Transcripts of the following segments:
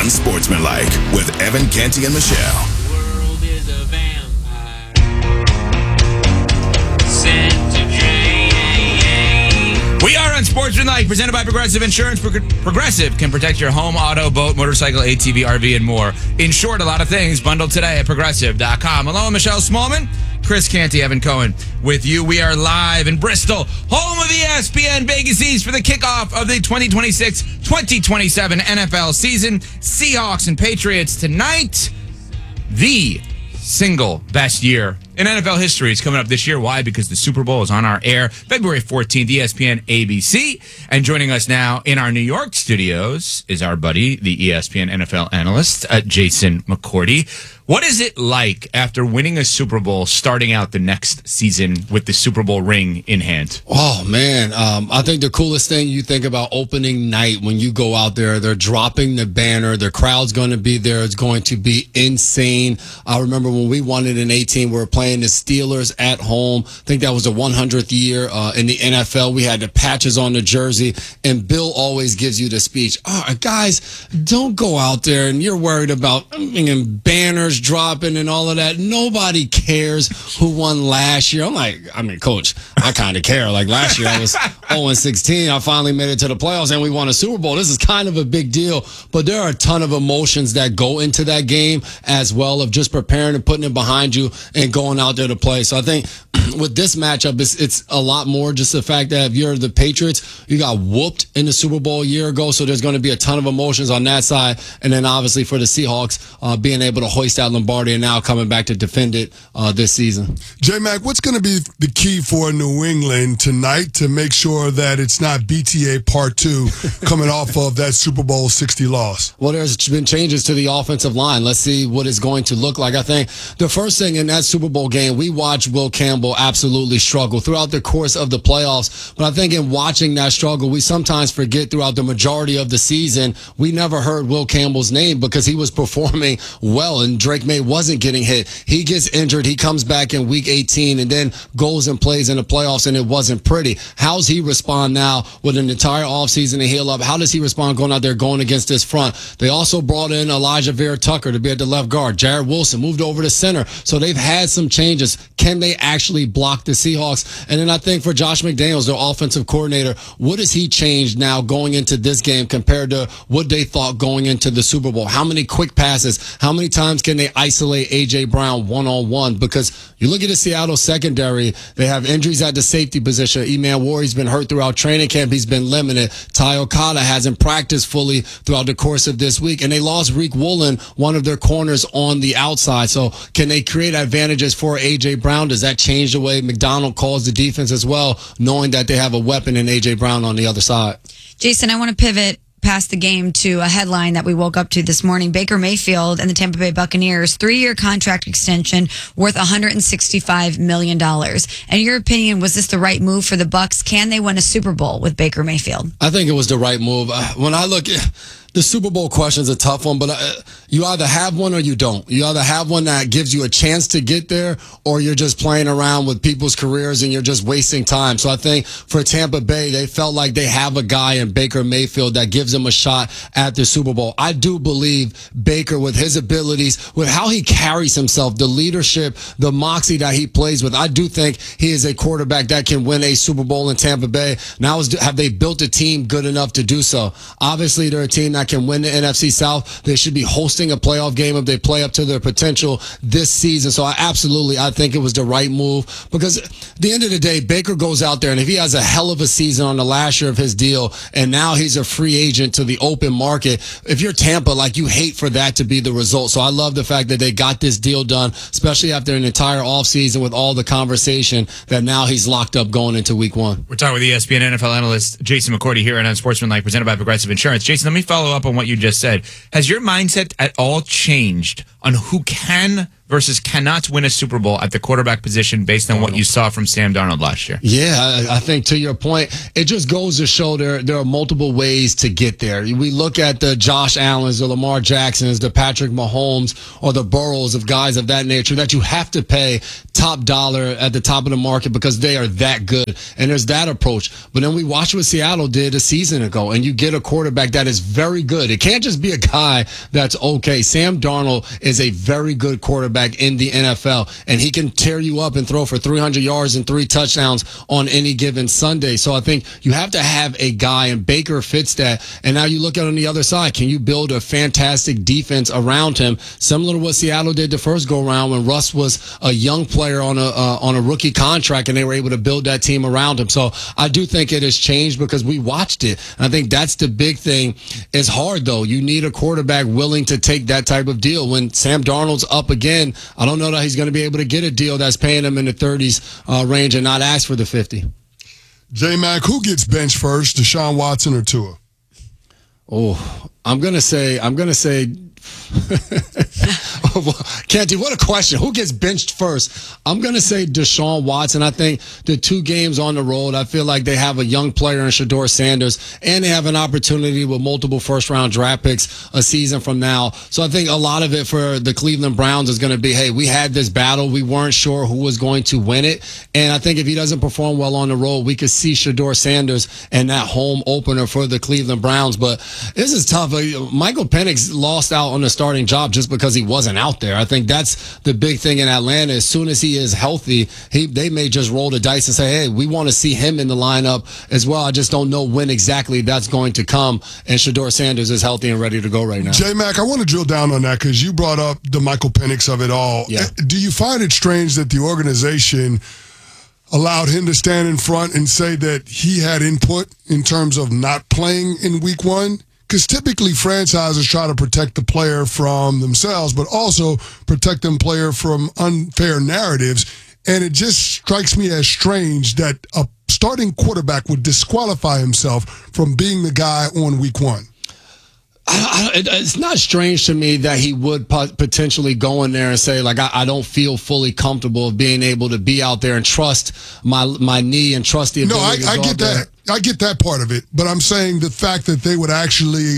Unsportsmanlike with Evan Canty and Michelle. The world is a vampire sent to drain. We are Unsportsmanlike, presented by Progressive Insurance. Progressive can protect your home, auto, boat, motorcycle, ATV, RV, and more. In short, a lot of things. Bundled today at Progressive.com. Hello, Michelle Smallman. Chris Canty, Evan Cohen with you. We are live in Bristol, home of ESPN Vegas East for the kickoff of the 2026-2027 NFL season. Seahawks and Patriots tonight. The single best year in NFL history is coming up this year. Why? Because the Super Bowl is on our air February 14th, ESPN ABC. And joining us now in our New York studios is our buddy, the ESPN NFL analyst, Jason McCourty. What is it like after winning a Super Bowl, starting out the next season with the Super Bowl ring in hand? Oh, man. I think the coolest thing you think about opening night when you go out there, they're dropping the banner. The crowd's going to be there. It's going to be insane. I remember when we won it in 18, we were playing the Steelers at home. I think that was the 100th year in the NFL. We had the patches on the jersey, and Bill always gives you the speech. Oh, guys, don't go out there and you're worried about banners dropping and all of that. Nobody cares who won last year. I'm like, Coach, I kind of care. Like last year, I was 0-16. I finally made it to the playoffs and we won a Super Bowl. This is kind of a big deal, but there are a ton of emotions that go into that game as well, of just preparing and putting it behind you and going out there to play. So I think with this matchup, it's a lot more just the fact that if you're the Patriots, you got whooped in the Super Bowl a year ago, so there's going to be a ton of emotions on that side. And then obviously for the Seahawks, being able to hoist out Lombardi and now coming back to defend it this season. J-Mac, what's going to be the key for New England tonight to make sure that it's not BTA Part 2 coming off of that Super Bowl 60 loss? Well, there's been changes to the offensive line. Let's see what it's going to look like. I think the first thing in that Super Bowl game, we watched Will Campbell absolutely struggle throughout the course of the playoffs. But I think in watching that struggle, we sometimes forget throughout the majority of the season, we never heard Will Campbell's name because he was performing well and Drake May wasn't getting hit. He gets injured. He comes back in week 18 and then goes and plays in the playoffs, and it wasn't pretty. How's he respond now with an entire offseason to heal up? How does he respond going out there going against this front? They also brought in Elijah Vera-Tucker to be at the left guard. Jared Wilson moved over to center. So they've had some changes. Can they actually block the Seahawks? And then I think for Josh McDaniels, their offensive coordinator, what has he changed now going into this game compared to what they thought going into the Super Bowl? How many quick passes? How many times can they isolate A.J. Brown one-on-one? Because you look at the Seattle secondary, they have injuries at the safety position. Eman Warrior's been hurt throughout training camp. He's been limited. Ty Okada hasn't practiced fully throughout the course of this week. And they lost Reek Woolen, one of their corners, on the outside. So can they create advantages for A.J. Brown? Does that change the way McDonald calls the defense as well, knowing that they have a weapon in A.J. Brown on the other side? Jason, I want to pivot past the game to a headline that we woke up to this morning. Baker Mayfield and the Tampa Bay Buccaneers, 3-year contract extension worth $165 million. In your opinion, was this the right move for the Bucs? Can they win a Super Bowl with Baker Mayfield? I think it was the right move. When I look at the Super Bowl question, is a tough one, but you either have one or you don't. You either have one that gives you a chance to get there, or you're just playing around with people's careers and you're just wasting time. So I think for Tampa Bay, they felt like they have a guy in Baker Mayfield that gives them a shot at the Super Bowl. I do believe Baker, with his abilities, with how he carries himself, the leadership, the moxie that he plays with, I do think he is a quarterback that can win a Super Bowl in Tampa Bay. Now, have they built a team good enough to do so? Obviously, they're a team that can win the NFC South. They should be hosting a playoff game if they play up to their potential this season. So I think it was the right move, because at the end of the day, Baker goes out there, and if he has a hell of a season on the last year of his deal and now he's a free agent to the open market, if you're Tampa, like, you hate for that to be the result. So I love the fact that they got this deal done, especially after an entire offseason with all the conversation that now he's locked up going into week 1. We're talking with ESPN NFL analyst Jason McCourty here on Unsportsmanlike, presented by Progressive Insurance. Jason, let me follow up on what you just said. Has your mindset at all changed on who can versus cannot win a Super Bowl at the quarterback position based on what you saw from Sam Darnold last year? Yeah, I think to your point, it just goes to show there are multiple ways to get there. We look at the Josh Allens, the Lamar Jacksons, the Patrick Mahomes, or the Burrows of guys of that nature that you have to pay top dollar at the top of the market because they are that good. And there's that approach. But then we watch what Seattle did a season ago, and you get a quarterback that is very good. It can't just be a guy that's okay. Sam Darnold is a very good quarterback in the NFL, and he can tear you up and throw for 300 yards and 3 touchdowns on any given Sunday. So I think you have to have a guy, and Baker fits that. And now you look at on the other side, can you build a fantastic defense around him, similar to what Seattle did the first go around when Russ was a young player on a rookie contract, and they were able to build that team around him. So I do think it has changed because we watched it, and I think that's the big thing. It's hard though. You need a quarterback willing to take that type of deal. When Sam Darnold's up again, I don't know that he's going to be able to get a deal that's paying him in the 30s range and not ask for the 50. J-Mac, who gets benched first, Deshaun Watson or Tua? Oh, I'm gonna say Canty, what a question. Who gets benched first? I'm going to say Deshaun Watson. I think the 2 games on the road, I feel like they have a young player in Shedeur Sanders, and they have an opportunity with multiple first-round draft picks a season from now. So I think a lot of it for the Cleveland Browns is going to be, hey, we had this battle. We weren't sure who was going to win it. And I think if he doesn't perform well on the road, we could see Shedeur Sanders and that home opener for the Cleveland Browns. But this is tough. Michael Penix lost out on the starting job just because he wasn't out there. I think that's the big thing in Atlanta. As soon as he is healthy, they may just roll the dice and say, hey, we want to see him in the lineup as well. I just don't know when exactly that's going to come. And Shedeur Sanders is healthy and ready to go right now. J-Mac, I want to drill down on that because you brought up the Michael Penix of it all. Yeah. Do you find it strange that the organization allowed him to stand in front and say that he had input in terms of not playing in week 1? Because typically franchises try to protect the player from themselves, but also protect the player from unfair narratives. And it just strikes me as strange that a starting quarterback would disqualify himself from being the guy on week 1. It's not strange to me that he would potentially go in there and say, like, I don't feel fully comfortable of being able to be out there and trust my knee and trust the ability to go I get out there. that. I get that part of it. But I'm saying the fact that they would actually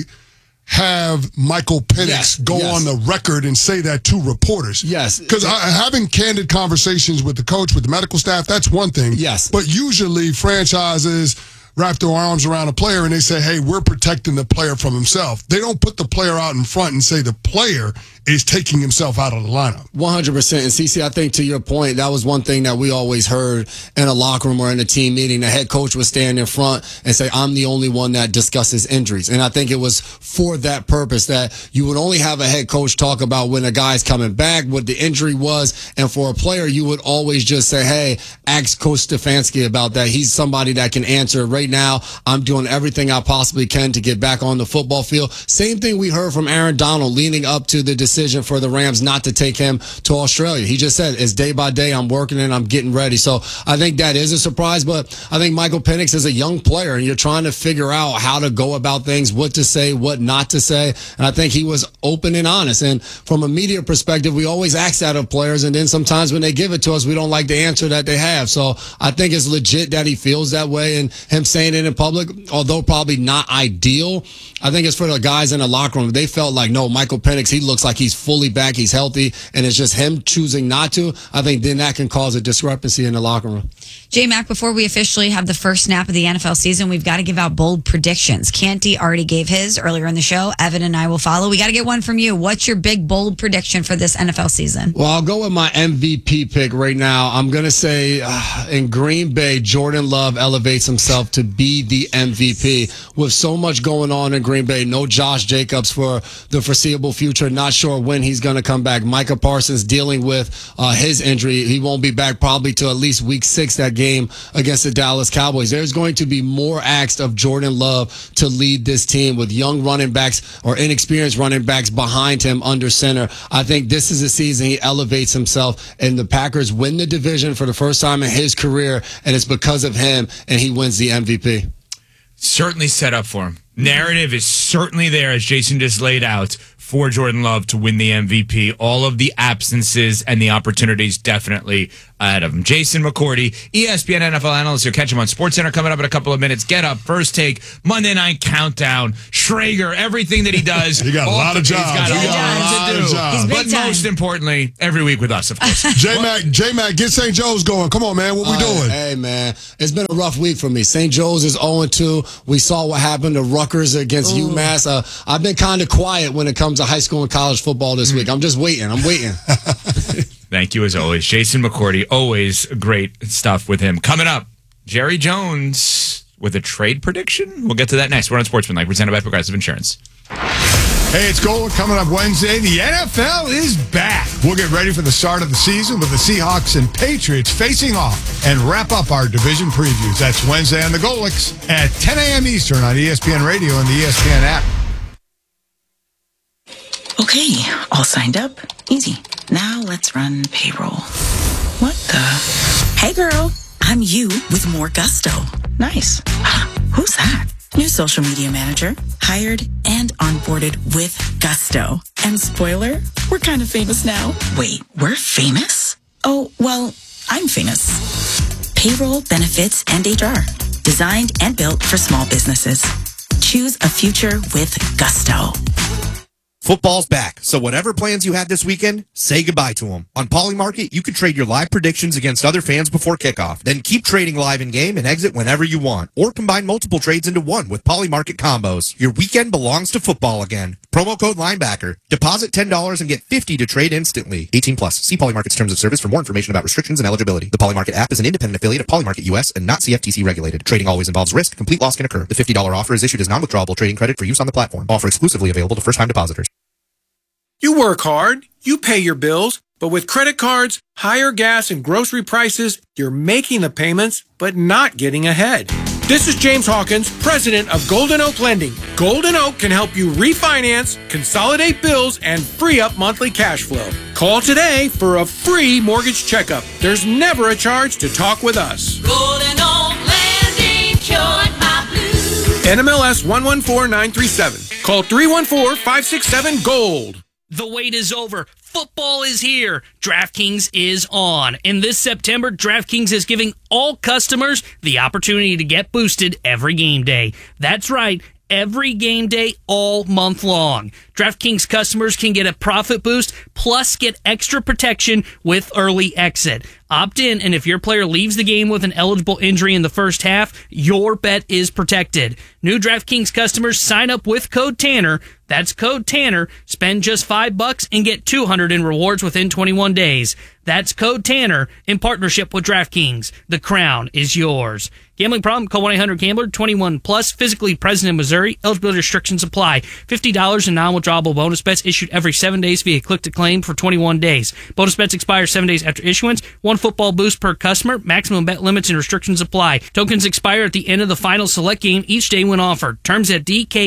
have Michael Penix go on the record and say that to reporters. Yes. Because having candid conversations with the coach, with the medical staff, that's one thing. Yes. But usually franchises wrap their arms around a player and they say, hey, we're protecting the player from himself. They don't put the player out in front and say the player is taking himself out of the lineup. 100%. And CC, I think to your point, that was one thing that we always heard in a locker room or in a team meeting. The head coach would stand in front and say, I'm the only one that discusses injuries. And I think it was for that purpose that you would only have a head coach talk about when a guy's coming back, what the injury was. And for a player, you would always just say, hey, ask Coach Stefanski about that. He's somebody that can answer. Right now, I'm doing everything I possibly can to get back on the football field. Same thing we heard from Aaron Donald leading up to the decision for the Rams not to take him to Australia. He just said, it's day by day. I'm working and I'm getting ready. So I think that is a surprise, but I think Michael Penix is a young player and you're trying to figure out how to go about things, what to say, what not to say. And I think he was open and honest. And from a media perspective, we always ask that of players. And then sometimes when they give it to us, we don't like the answer that they have. So I think it's legit that he feels that way, and him saying it in public, although probably not ideal, I think it's for the guys in the locker room. They felt like, no, Michael Penix, he looks like he's fully back, he's healthy, and it's just him choosing not to. I think then that can cause a discrepancy in the locker room. J-Mac, before we officially have the first snap of the NFL season, we've got to give out bold predictions. Canty already gave his earlier in the show. Evan and I will follow. We got to get one from you. What's your big, bold prediction for this NFL season? Well, I'll go with my MVP pick right now. I'm going to say in Green Bay, Jordan Love elevates himself to be the MVP. With so much going on in Green Bay, no Josh Jacobs for the foreseeable future. Not sure when he's going to come back. Micah Parsons dealing with his injury. He won't be back probably till at least week 6, that game against the Dallas Cowboys. There's going to be more asked of Jordan Love to lead this team with young running backs or inexperienced running backs behind him under center. I think this is a season he elevates himself, and the Packers win the division for the first time in his career, and it's because of him, and he wins the MVP. Certainly set up for him. Narrative is certainly there, as Jason just laid out, for Jordan Love to win the MVP. All of the absences and the opportunities definitely ahead of him. Jason McCourty, ESPN NFL analyst. You'll catch him on SportsCenter coming up in a couple of minutes. Get Up, First Take, Monday Night Countdown, Schrager, everything that he does. He got a lot of jobs. He's got a lot to do. He's big But time. most importantly, every week with us, of course. J-Mac, get St. Joe's going. Come on, man. What we doing? Hey, man. It's been a rough week for me. St. Joe's is 0-2. We saw what happened to Rutgers against UMass. I've been kind of quiet when it comes to high school and college football this week. I'm just waiting. I'm waiting. Thank you, as always. Jason McCourty, always great stuff with him. Coming up, Jerry Jones with a trade prediction. We'll get to that next. We're on Sportsmanlike, presented by Progressive Insurance. Hey, it's Gold coming up Wednesday. The NFL is back. We'll get ready for the start of the season with the Seahawks and Patriots facing off and wrap up our division previews. That's Wednesday on the Golics at 10 a.m. Eastern on ESPN Radio and the ESPN app. Okay, all signed up. Easy. Now let's run payroll. What the? Hey girl, I'm you with more gusto. Nice. Who's that? New social media manager. Hired and onboarded with gusto. And spoiler, we're kind of famous now. Wait, we're famous? Oh, well, I'm famous. Payroll, benefits, and HR. Designed and built for small businesses. Choose a future with gusto. Football's back, so whatever plans you had this weekend, say goodbye to them. On Polymarket, you can trade your live predictions against other fans before kickoff. Then keep trading live in-game and exit whenever you want. Or combine multiple trades into one with Polymarket combos. Your weekend belongs to football again. Promo code linebacker. Deposit $10 and get $50 to trade instantly. 18 plus. See Polymarket's terms of service for more information about restrictions and eligibility. The Polymarket app is an independent affiliate of Polymarket US and not CFTC regulated. Trading always involves risk. Complete loss can occur. The $50 offer is issued as non-withdrawable trading credit for use on the platform. Offer exclusively available to first-time depositors. You work hard, you pay your bills, but with credit cards, higher gas and grocery prices, you're making the payments, but not getting ahead. This is James Hawkins, president of Golden Oak Lending. Golden Oak can help you refinance, consolidate bills, and free up monthly cash flow. Call today for a free mortgage checkup. There's never a charge to talk with us. Golden Oak Landing cured my blues. NMLS 114937. Call 314-567-GOLD. The wait is over. Football is here. DraftKings is on. And this September, DraftKings is giving all customers the opportunity to get boosted every game day. That's right. Every game day all month long. DraftKings customers can get a profit boost plus get extra protection with early exit. Opt in, and if your player leaves the game with an eligible injury in the first half, your bet is protected. New DraftKings customers sign up with code Tanner. That's code Tanner. Spend just $5 and get $200 in rewards within 21 days. That's code Tanner in partnership with DraftKings. The crown is yours. Gambling problem? Call 1-800-GAMBLER. 21 plus. Physically present in Missouri. Eligibility restrictions apply. $50 in non-withdrawable bonus bets issued every 7 days via click to claim for 21 days. Bonus bets expire 7 days after issuance. One football boost per customer. Maximum bet limits and restrictions apply. Tokens expire at the end of the final select game each day when offered. Terms at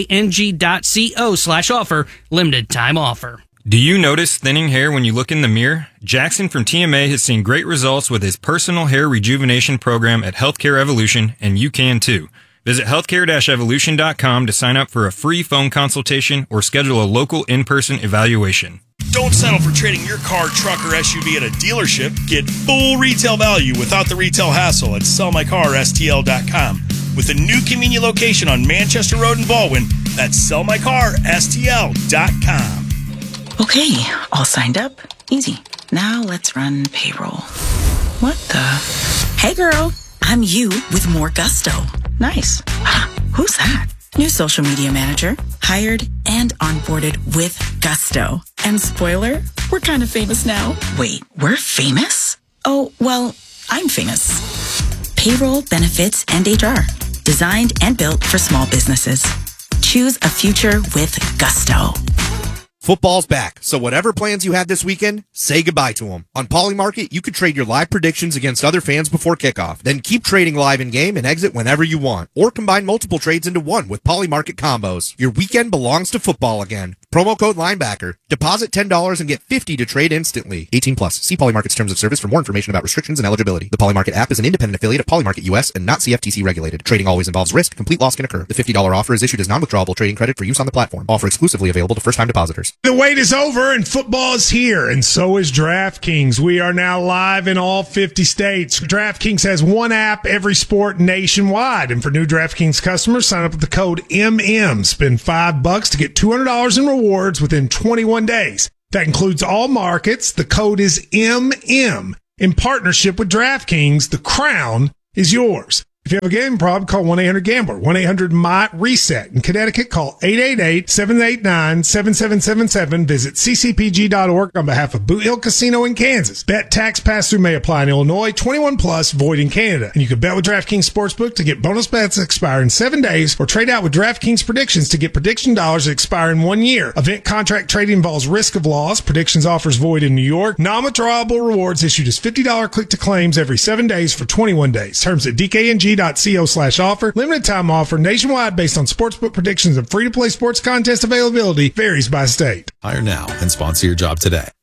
dkng.co/offer. Limited time offer. Do you notice thinning hair when you look in the mirror? Jackson from TMA has seen great results with his personal hair rejuvenation program at Healthcare Evolution, and you can too. Visit healthcare-evolution.com to sign up for a free phone consultation or schedule a local in-person evaluation. Don't settle for trading your car, truck, or SUV at a dealership. Get full retail value without the retail hassle at sellmycarstl.com. With a new convenient location on Manchester Road in Baldwin, that's sellmycarstl.com. Okay, all signed up. Easy. Now let's run payroll. What the? Hey girl, I'm you with more gusto. Nice. Who's that? New social media manager. Hired and onboarded with gusto. And spoiler, we're kind of famous now. Wait, we're famous? Oh, well, I'm famous. Payroll, benefits, and HR. Designed and built for small businesses. Choose a future with gusto. Football's back, so whatever plans you had this weekend, say goodbye to them. On Polymarket, you can trade your live predictions against other fans before kickoff. Then keep trading live in-game and exit whenever you want. Or combine multiple trades into one with Polymarket combos. Your weekend belongs to football again. Promo code linebacker. Deposit $10 and get $50 to trade instantly. 18 plus. See Polymarket's terms of service for more information about restrictions and eligibility. The Polymarket app is an independent affiliate of Polymarket US and not CFTC regulated. Trading always involves risk. Complete loss can occur. The $50 offer is issued as non-withdrawable trading credit for use on the platform. Offer exclusively available to first-time depositors. The wait is over and football is here, and so is DraftKings. We are now live in all 50 states. DraftKings has one app, every sport nationwide. And for new DraftKings customers, sign up with the code MM. Spend $5 to get $200 in rewards within 21 days. That includes all markets. The code is MM. In partnership with DraftKings, the crown is yours. If you have a gambling problem, call 1-800-GAMBLER, 1-800-MY-RESET. In Connecticut, call 888-789-7777. Visit ccpg.org on behalf of Boot Hill Casino in Kansas. Bet tax pass-through may apply in Illinois, 21 plus, void in Canada. And you can bet with DraftKings Sportsbook to get bonus bets that expire in 7 days, or trade out with DraftKings Predictions to get prediction dollars that expire in 1 year. Event contract trading involves risk of loss. Predictions offers void in New York. Non-withdrawable rewards issued as $50 click-to-claims every 7 days for 21 days. Terms at DKNG.co/offer. Limited time offer nationwide based on sportsbook predictions and free-to-play sports contest availability varies by state. Hire now and sponsor your job today.